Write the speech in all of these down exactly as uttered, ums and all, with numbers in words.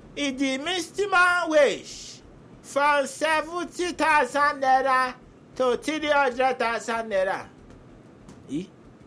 is the minimum wage from seventy thousand naira to three hundred thousand naira. Eh?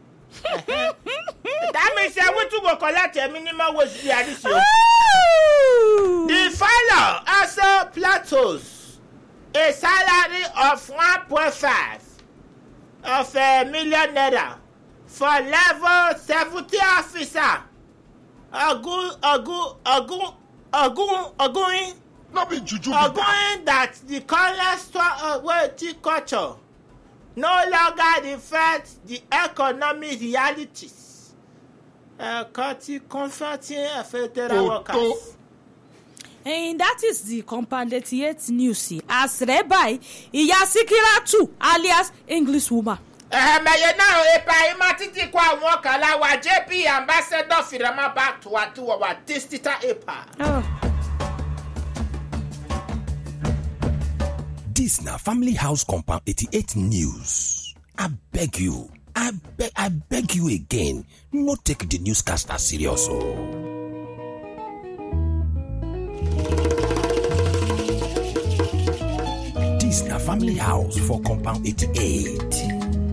That means I want to go collect a minimum wage there this year. The fellow also plateaus a salary of one point five of a million naira for level seventy officer. Ogun, Ogun, Ogun, Ogun, Ogun, No be juju. Ogun that the cornerstone culture no longer reflects the economic realities. Uh, confronting federal workers. And that is the compatriot news. As read by Iya Sikiratu, alias English woman. Eh, me ye now e pa imatiti kwa won kala wa J P ambassador firama back to what to our district epa. Oh. This na Family House Compound eighty-eight news. I beg you, I beg, I beg you again, no take the newscaster serious. Oh. This na Family House for Compound eighty-eight.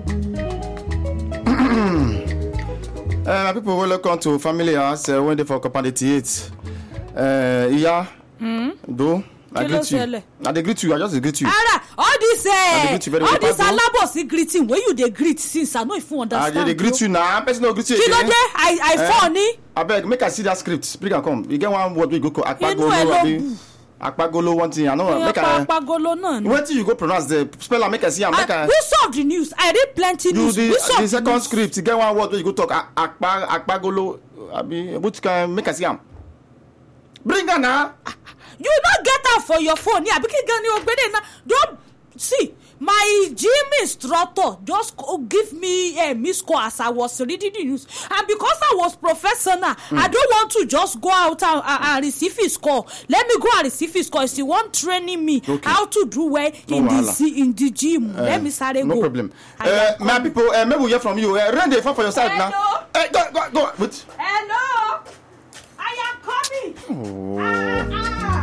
Uh, my people, welcome to Family House. Uh, one day for Compound eighty-eight. Uh, yeah. Hmm. Do. I greet you. I dey greet you. I just greet you. Ara, all this, uh, all this alabosi greeting. Where you dey greet since I know if you understand. I dey greet you now. Person no greet you again. Kilo de, I I uh, funny. I beg, make I see that script. Bring and come. You get one word we go call Akpagolo. Akpagolo one thing. I know. Make I. Akpagolo none. What you go pronounce the spell and make I see am. Make I. We solve the news. I read plenty news. You the the second script. You get one word where you go talk Akpag Akpagolo. Abi, which can make I see am. Bring her now. You not get out for your phone. Yeah, because don't see my gym instructor just give me a miss call as I was reading the news, and because I was professional, mm. I don't want to just go out and, and, and receive his call. Let me go and receive his call. He want training me okay. how to do well no in wahala. the in the gym. Uh, Let me start no go. problem. Uh, my people, uh, maybe we hear from you. Uh, run the phone for your side Hello? now. Hey, go go go. Wait. Hello, I am coming. Oh. Ah, ah.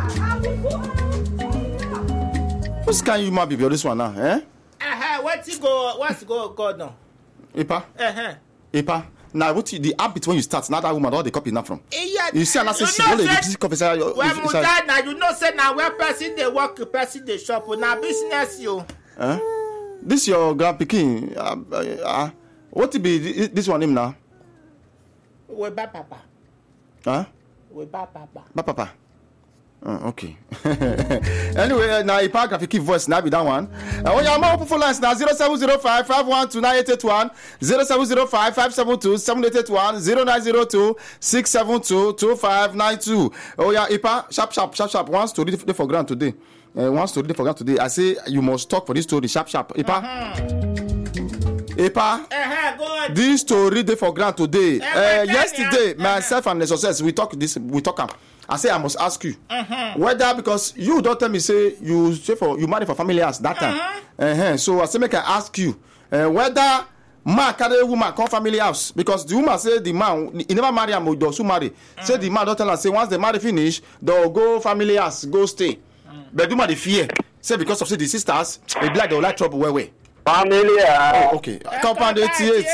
Who's can you man be this one now, eh? Uh-huh, what's it go, what's go, go now? Epa? Uh-huh. Epa? Now, what you, the habit when you start, now that woman, all the copy now from? Yeah, you see, and I say, see, only the officer. When Muda, now you know, say, now where person they work, person they shop, now business you. Eh? This your grand Peking. Uh, uh, uh, what be this one name now? We ba papa. Huh? We ba papa. Ba papa. Oh, okay. Anyway, uh, now Ipa graphic voice now be that one. Uh, when you are more open for lines now zero seven zero five five one two nine eight eight one, zero seven zero five five seven two seven eight eight one, zero nine zero two six seven two two five nine two. Oh yeah, Ipa, sharp sharp sharp sharp. One story dey for ground today. Uh, one story dey for ground today. I say you must talk for this story sharp sharp. Ipa. Uh-huh. Ipa. Uh-huh, go on. This story dey for ground today. Uh-huh, uh, yesterday, uh-huh. myself and the success we talk this we talk am. I say I must ask you uh-huh. whether because you don't tell me say you say for you marry for family house that time. Uh-huh. Uh-huh. So I say make I ask you uh, whether man carry woman come family house because the woman say the man he never marry am or does who marry. Uh-huh. Say the man don't tell her say once they marry finish they'll go family house go stay. Uh-huh. But the woman dey fear say because of say the sisters they be like they will like trouble well well. Family house. Oh, okay. Compound eighty-eight.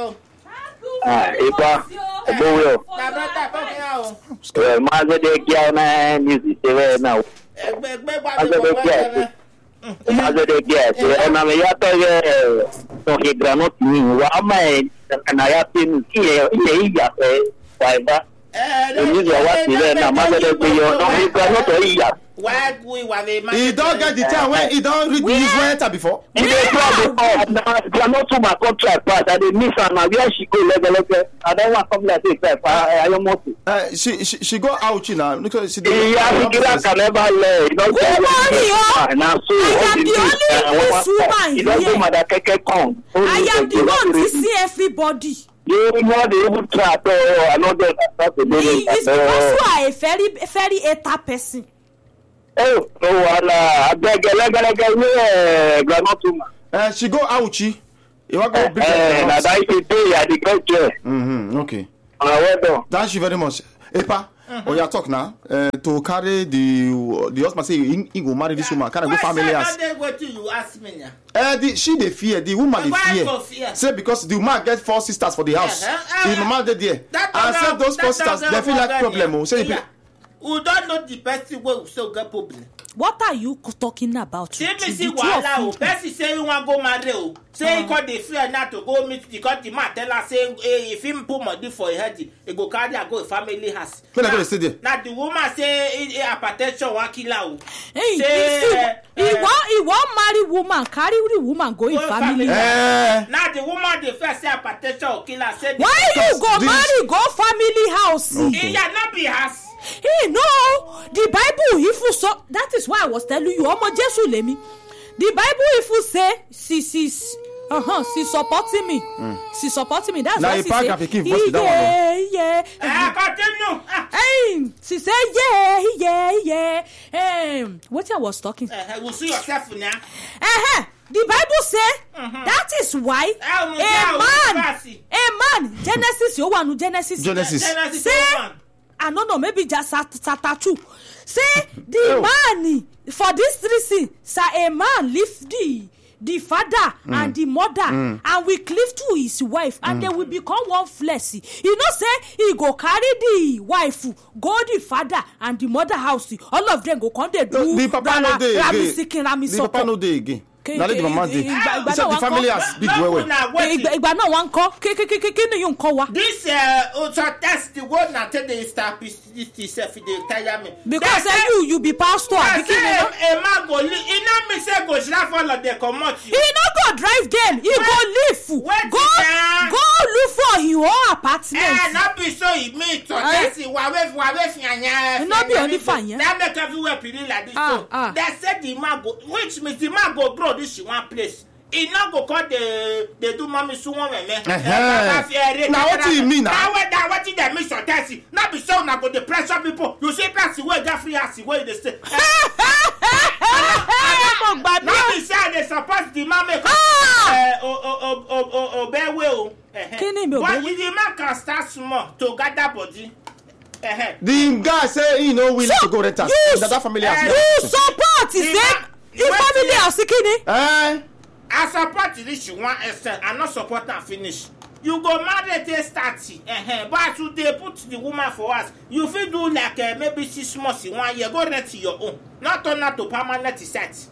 Ah, Ipa, Ebowo. Eh, mazo de kia na music tewe na. Mazo de kia. Mazo de kia. Eh, na me ya to ye to ke granot ni wa mai na ya pin ki ye ye ya eh. Waiba. Eh, ni ya wa ti le na mazo de yo no he granot to ya. Why we were the man? He don't get the time when he don't read the news letter before. He dey try to they are not to my contract part. I dey miss her now. Where she go level I don't want something like this. I don't want to. Uh, she she she go out now because she. Yeah, she can never learn. You don't go on. Now so I am the only English woman here. You don't go mother keke come. I am the one to see everybody. You know the even try to another. It's because you are a very very eta person. Oh, oh, Allah! I beg, I beg, I beg, I grandma. Uh, she go ouchi. You want go bring her? Uh, that is the day I the great. Mm-hmm. Okay. Uh, well done. Thank you very much, Epa. Mm-hmm. Oh, you talk now. Uh, to carry the the husband say he, he go marry this yeah. woman. Can I go family house? What do you ask me now? Uh, the, she dey fear. The woman dey fear. fear. Say because the woman get four sisters for the house. Yeah, uh, uh, the mama dey there. And say those four sisters they feel like problem. Oh, say yeah. We don't know the person wey so get problem. What are you talking about? Say me see wahala o. Person say you wan go marry o. Say he call the fear now to go meet because the man tell her say hey, if him put money for her head, he go carry her go family house. When I go stay there. Now the woman say he hypertension wan kill her o. Hey, say he wan he wan marry woman, carry the woman go in family house. Now the woman the first say hypertension will kill her. Say why you go marry go family house? He ya not be house. Hey, no, the Bible, if you saw, that is why I was telling you, Omo Jesu Lemi. The Bible, if you say, she, she's, uh-huh, she's supporting me. Mm. She's supporting me. That's now what she say. Yeah, yeah. Ah, continue. Hey, she said, yeah, yeah, yeah. Um, what I was talking. Uh, we'll see yourself now. Uh-huh. The Bible say mm-hmm. that is why a man, a man, Genesis, you want Genesis, Genesis, Genesis, say, I don't know, maybe just Satachu. Say the man for this reason, say a man leave the the father mm. and the mother mm. and we cleave to his wife and mm. they will become one flesh. You know, say he go carry the wife, go the father and the mother house. All of them go come they do. The papa no dey again. The papa no dey again. Na let the mama dey. So the family has big well well. Igba na wan ko. Kiki ni yun ko wa. This uh so test the word na tell the statistics self dey tire me. Because say you you be pastor. A man go live. E no me say go drive all of them comot. He no go drive them. He go live. Go go look for your own apartment. Eh, not be so he meet to test wa we wa we fianya. No be only fanya. That make everywhere pretty like this. So they say the man go, which means the man go bro this one place. He not go call the the do mommy so one me. Now what do you mean now? Now what that what they miss your test? Not be so now go the pressure people. You see person where that free house where they stay. Not be say they support the man make uh o o o obey well. But if the man can start small to gather body. The guy say he no willing to go rent house. That family house. You support is it? The family house kini? Eh? I support this you want extend. I not support and finish. You go marry till thirty. Eh but you dey put the woman for us. You fit do like uh, maybe six months in one year. Go rent your own. Not turn out to permanent set.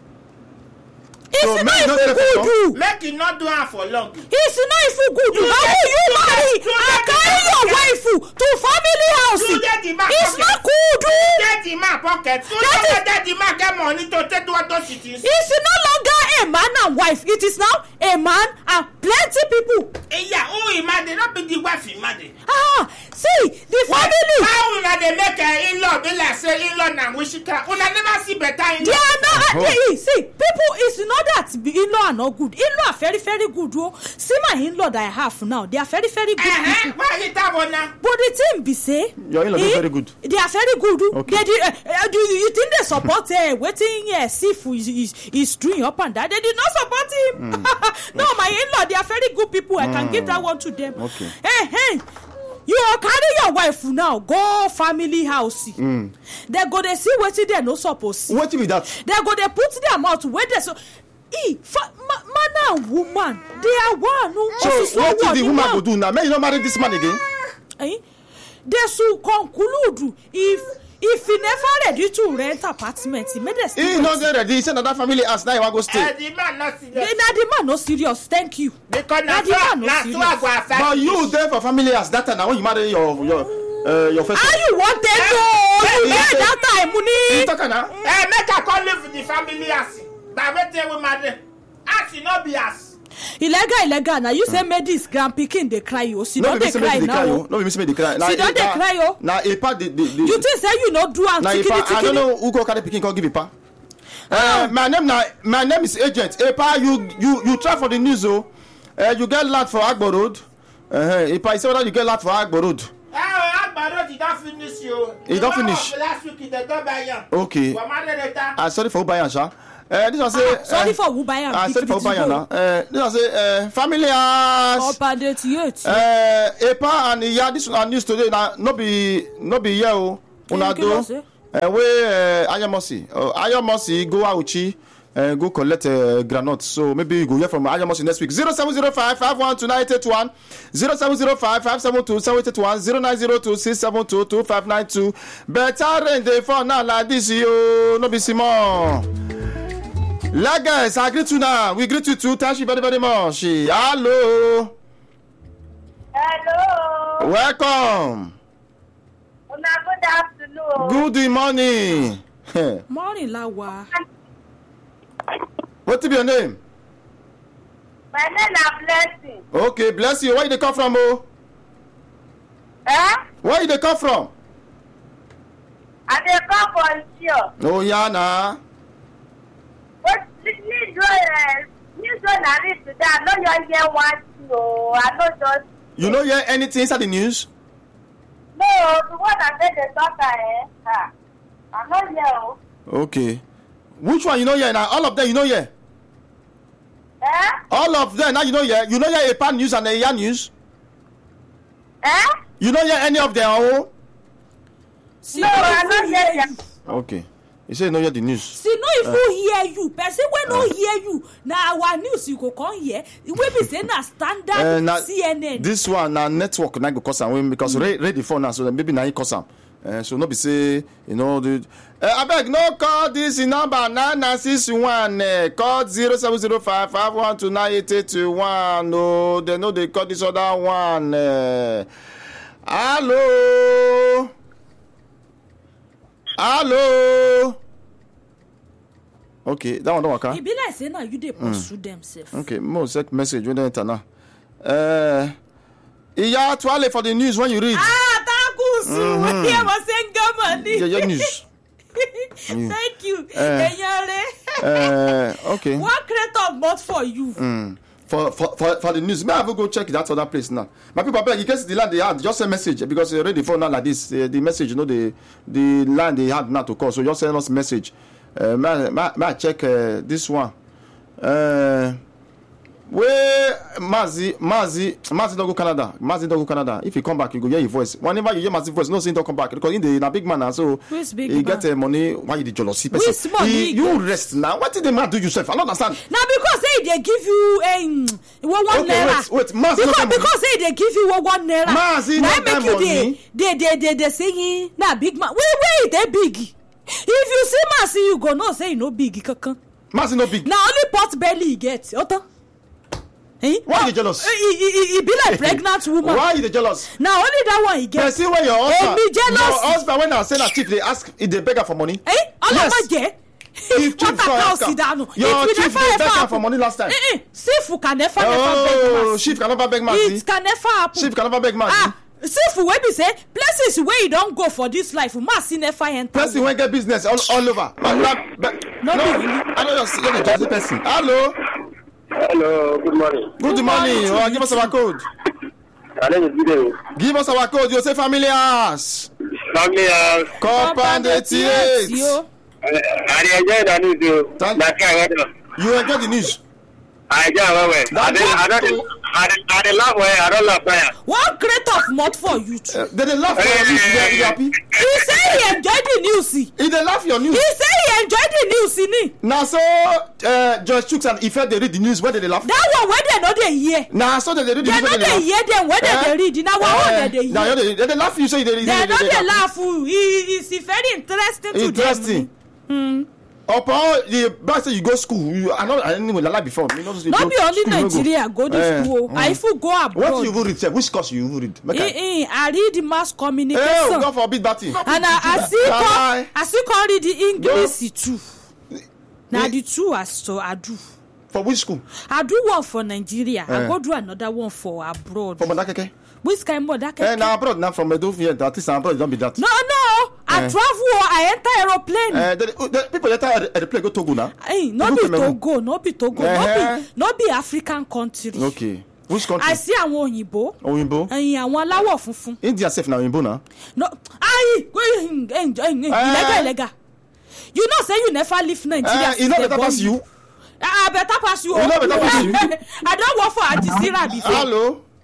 It's so not even good do. Make it not do it for long. It's not even good do. How will you marry and carry your wife to family house? It's not good do. Get the man pocket. So that the man get money to take what those it is. It's no longer a man and wife. It is now a man and plenty people. Eh, yeah, oh, imagine not be the wife imagine. Ah, see the family. How will they make an in-law be like say in-law now we should can? We never see better in-law. They are not. They, see, people is not that in-law are not good. In-law are very very good. Oh, see my in-law that I have now. They are very very good. Uh-huh. Why you that one now? But the thing be say, your in-law eh, very good. They are very good. Okay. They, uh, uh, do you think they support? Uh, waiting, yeah, see if is is is doing up and down. They did not support him. Mm. No, my in-law, they are very good people. I mm. can give that one to them. Okay. Hey, hey. You carry your wife now, go family house. Mm. They go they see what they no suppose. What with that? They go they put their mouth where they so. E, fa, ma, man and woman, they are one. No, so what did the woman go do now? May you not marry this man again? Eh? They should conclude if if he never ready to rent apartment, he made a he not ready. He said that family house now he want go stay. Uh, the man not serious. Now the man not serious. Thank you. Because now the man not serious. But you there for family house that time now when you marry your your uh, your first. How you want them to? You get that time money. You talking now? Eh, make her come live with the family house. But wait till we marry. As you not be us. Illegal, illegal. Now you say me this grand picking they cry you. See don't they cry now? No, we miss me they cry. See don't they cry you? Now a part the the. You think say you not do and tickety tickety? I don't know who go carry picking can give a pa. Uh, my name now. My name is Agent. Epa, you you you try for the news oh. Uh, you get lot for Agbo Road. Uh, Epa, you say that you get lot for Agbo Road. Ah, Agbo Road, you don't finish you. You don't finish. Last week they don't buy you. Okay. Ah, sorry for buying, sir. Uh, this was ah, sorry uh, for who buy am. Ah, sorry for who buy am now. Uh, this was a uh, family house. Up and eighty-eight. Uh, Epa and yeah, this one news today now. No be no be here. Una do. Eh, we uh, Ayamosi. Uh, Ayamosi go Auchi. Uh, go collect uh, granite. So maybe you go hear from Ayamosi next week. zero seven zero five five one two nine eight eight one zero seven zero five five seven two seven eight eight one zero nine zero two six seven two two five nine two. Better rain day for now like this, yo. No be Simon. La guys, I greet you now. We greet you too. Thank you very very much. Hello. Hello. Welcome. Good afternoon. Good morning. Morning, Lawa. What is your name? My name is Blessing. Okay, bless you. Where you come from, oh? Eh? Where you come from? I dey come from here. Oh, yeah, nah. But this new joy, new joy na read today. I know you hear one thing, oh. I know just. You know hear anything inside the news? No, the one I said the doctor, eh? Ah, I know hear, oh. Okay. Which one you know here now? All of them you know here? Eh? All of them now you know here? You know here A P A news and A Y A news? Eh? You know here any of them? Oh? See, no, I don't hear you. Okay. You say you know hear the news. See, no if uh, you hear you, person when uh, no hear you, now our news you go come here. We be say na standard uh, na, C N N. This one na network na go cause am because mm. read the phone now, so maybe na it cause am. Uh, so no be say you know the. Uh, abeg no call this number nine nine six one. Uh, call zero seven zero five five one two nine eight eight two one. No, they know they call this other one. Uh, hello. Hello. Okay, that one don't work. It be like say now you dey pursue mm. themselves. Okay, more sec message when they enter now. Uh, Iya Twale for the news when you read. Ah, Takusu. Mm-hmm. Here was saying money. Yeah, yeah, news. Thank you. Uh, uh, okay. What create of mouth for you? Mm. For, for for for the news, may I have to go check that other place now. My people, beg, in case the land they had, just send message because they already phone now like this. Uh, the message, you know, the the land they had now to call, so just send us message. Uh, may, may, may I check uh, this one? Uh, where Mazi Mazi Mazi don't go Canada. Mazi don't go Canada. If you come back, you go hear your voice. Whenever you hear Mazi voice, no saying don't come back because in the in a big man now, so he get uh, money. Why you the jealousy person? He, you rest now. What did the man do yourself? I don't understand. Now because hey, they give you a um, one one okay, naira. Wait, wait, Mazi because because hey, they give you one one naira. Mazi now no make you money. they they they they saying na big man. Wait wait, they big. If you see Mazi, you go no say you no big. Mazi no big. Now only pot belly he get. Oto. Eh? Why oh, you jealous? He, he, he be like pregnant woman. Why you jealous? Now only that one he get. But see when your husband, be jealous. Your husband when I send a chief, they ask if they beg her for money. Eh? All yes. of get. If chief ask her, your chief they beg her for money last time. Eh, eh. Sifu can never oh, never beg man. Chief can never beg man. It can never happen. Chief can never beg man. Ah, Sifu wey be say places where you don't go for this life, Masi never enter. Person when get business all, all over. But, but, no, no, I don't just see any just person. Hello. Hello, good morning. Good, good morning. morning. Oh, give us our code. My name is Gideon. Give us our code. You say family house. Family house. Compound eighty-eight. I enjoy the news. Thank you. You enjoy the news. I enjoy it. I don't. I don't laugh. I don't laugh. What great of mouth for you? Uh, they dey laugh for your news. You dey happy? He say he enjoy the news. He dey laugh your news. He say he enjoy the news. Ni. Na so uh, George Chooks and Ife dey read the news. Where they dey laugh? That one where they no dey hear. Na so they dey read the they news. They no dey hear them when uh, they dey read. Na one uh, they dey hear. Na they dey laugh you so you dey read. They no dey laugh. He is very interesting to interesting. them. Hmm. Upon the boy say you go school, you I know I didn't even like before. You know, not be only Nigeria go to uh, school. Mm. I even go abroad. What you even read? Which course you even read? Eh, eh, I read mass communication. Hey, go for a bit batty. And I, I see come, I see come read the English no. too. Now the two as to I do. For which school? I do one for Nigeria. Uh. I go do another one for abroad. For Madakeke? Which kind of Madakeke? Eh, now abroad now from Medo here. At least abroad don't be that. No, no. I uh. travel. I enter aeroplane. Uh, the, the people enter aeroplane go Togo now. Hey, no be Togo, no be Togo, uh-huh. no be no be African country. Okay. Which country? I see àwọn òyìnbó. Òyìnbó. Ẹyin àwọn aláwọ̀ funfun. India safe na òyìnbó na. No, ayi, illegal, illegal. You know say you never leave Nigeria. Uh, you know better pass you. I better pass you. You know better pass you. I don't work for Al Jazeera before. Hello.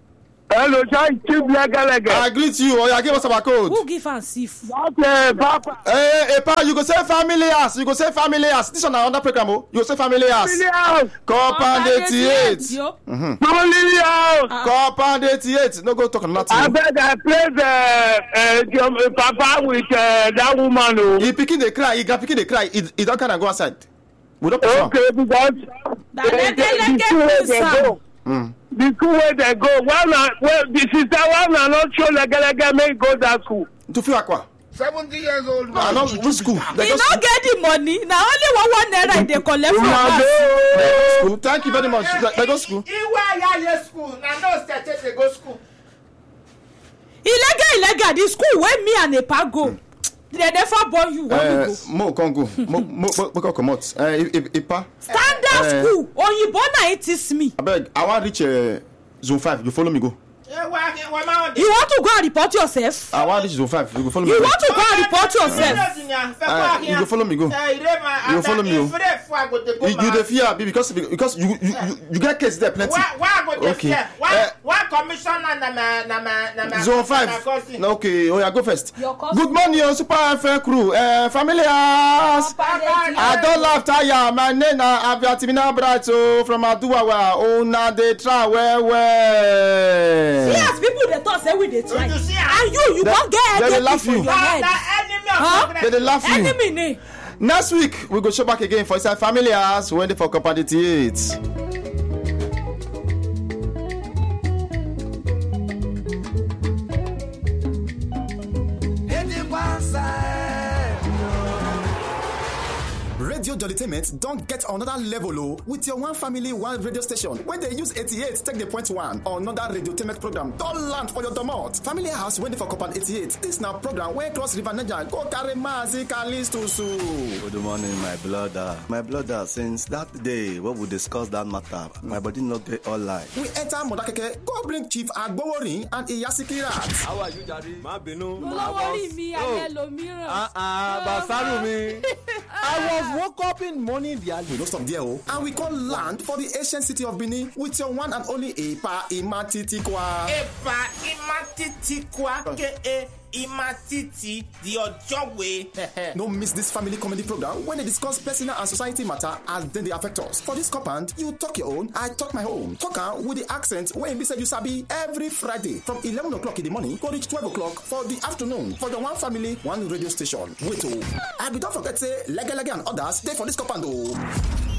Hello, Chai, Chief Lega Lega. I greet you. Oh, yeah, give us our code. Who give and sif? Okay, Papa. Hey, hey, pa, you go say family house. You go say family house. This one another program. Oh, you go say family house. Family house. Compound eighty-eight. Mm-hmm. Family house. Uh, Compound eighty-eight. No go talk nothing. I beg, I played uh, uh, Papa with uh, that woman. Oh. He picking the cry. He got picking the cry. He, he don't kind of go outside. We don't perform. Okay, because That let let get go. Mm. The school where they go, one na well, the sister one na not show Lega Lega make go that school. To feel aqua. seventy years old. No, no, which school? He no get the money. Na only one one naira they collect from us. School. Thank you very much. They go school. Iwa ya school. Na no state they go school. Illegal, illegal. The school where me and Epa go. Mm. They never born you. Uh, mo Congo. Mo mo mo come out. Uh, Epa. Standard uh, school. Oh, you born na it is me. I beg. I want reach uh, zone five. You follow me go. You want to go and report yourself? I want reach zone five. You go follow me. You go. want to go and report yourself? Uh, you go follow me go. You follow me go. You, you the fear because because you you you, you get case there plenty. Okay. One one commissioner na na na na zone five. Okay. Oh yeah, go first. Good morning, your Super F M crew. Uh, family house. I don't laugh tire. My name na Abiatimina Brato from Aduwawa. Oh na they try well well. See as people they talk say we dey try. And you you won't get anything for your head. Huh? They dey laugh you. Enemy ne. Next week we go show back again for inside family house when they for Compound eighty-eight. Radio Jollytainment don't get another level oh, with your one family one radio station when they use eighty-eight take the point one or another Radiotainment program don't land for your domot. Family house when they for Compound eighty-eight. This now program where cross river Niger go carry mazi kalis to su. Good morning, my brother. My brother, since that day when we discuss that matter, my body not get all light. We enter Modakeke, go bring Chief Agbowori and Iyasiki Rat. How are you, Daddy? Ma binu. No worry me, I hello mirror. Ah ah, basaru me. I was woke up in morning the We don't stop there, oh. And we call land for the ancient city of Benin with your one and only Epa Imatitikwa. Epa Imatitikwa, K A Imatiti, the Ojo way. No miss this family comedy program when they discuss personal and society matter as then they affect us. For this Compound, you talk your own, I talk my own. Talk with the accent when we say you sabi every Friday from eleven o'clock in the morning to reach twelve o'clock for the afternoon for the one family, one radio station. Wait, oh. And we don't forget say Lega Lega and others, they for this Compound, oh.